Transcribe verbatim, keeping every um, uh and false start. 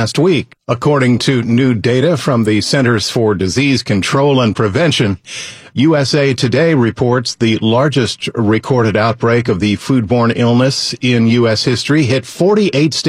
last week. According to new data from the Centers for Disease Control and Prevention, U S A Today reports the largest recorded outbreak of the foodborne illness in U S history hit forty-eight states.